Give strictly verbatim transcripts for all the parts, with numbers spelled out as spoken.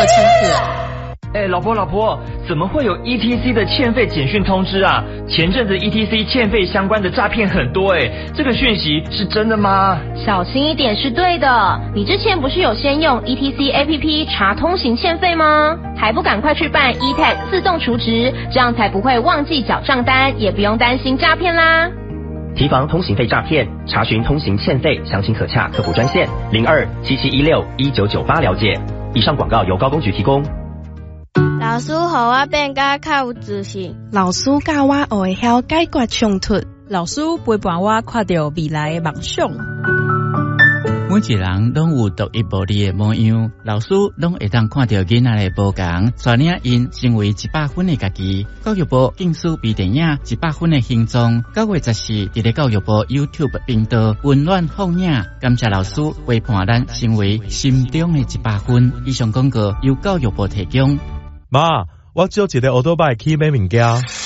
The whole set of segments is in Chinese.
七四。 哎，老婆老婆，怎么会有 E T C 的欠费简讯通知啊？前阵子 E T C 欠费相关的诈骗很多哎，这个讯息是真的吗？ 小心一点是对的。你之前不是有先用 E T C A P P 查通行欠费吗？还不赶快去办 E T A G 自动储值，这样才不会忘记缴账单，也不用担心诈骗啦。 提防通行费诈骗，查询通行欠费详情可洽客服专线零二七七一六一九九八了解。以上广告由高工局提供。 老师，互我变甲较有自信。 老师教我学会晓解决冲突。 老师陪伴我看到未来的梦想。 每一人拢有独一无二的模样，老师拢会当看到囡仔的不同，带领因成为一百分的家己。教育部竞选微电影一百分的形状，九月十四伫咧教育部 YouTube 频道温暖放映，感谢老师陪伴咱成为心中的一百分。以上广告由教育部提供。 妈，我借一个奥多拜去买物件。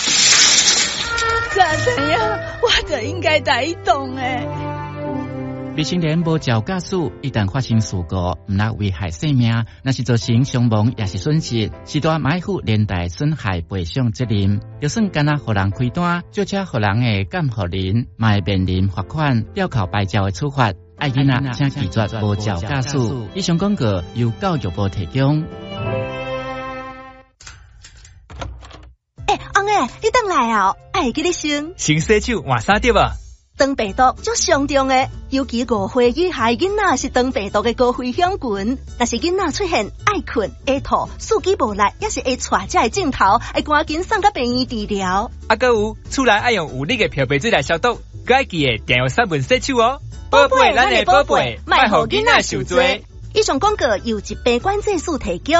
咋怎样？我就应该带伊动诶。 未成年无照驾驶，一旦发生事故，毋那危害生命，若是造成伤亡也是损失，是大买负连带损害赔偿责任。就算干那互人开单，就车互人的监护人，嘛会面临罚款、吊扣牌照的处罚。爱囡仔请记住无照驾驶。以上广告由教育部提供。 诶，翁诶，你倒来啊！爱记你先。 先洗手，换衫对吧？ 肠病毒足上重诶，尤其五岁以下囡仔是肠病毒的高危险群。若是囡仔出现爱困、会吐、四肢无力，也是会带这个镜头，会赶紧送到病院治疗。 啊，搁有厝内爱用有力的漂白水来消毒，搁爱记得定用三分洗手哦。宝贝，咱的宝贝，莫互囡仔受罪。 以上广告由一百关制署提供。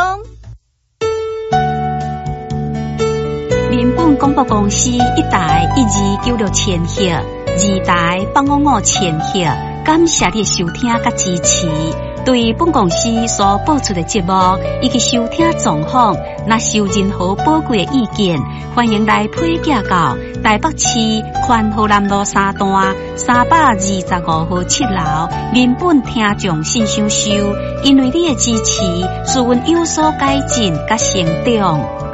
民本广播公司一台一二九六千赫，二台八五五千赫，感谢你收听甲支持。对本公司所播出的节目以及收听状况，若是有任何宝贵的意见，欢迎来批寄到台北市宽和南路三段三百二十五号七楼民本听众信箱收。因为你的支持，使阮有所改进甲成长。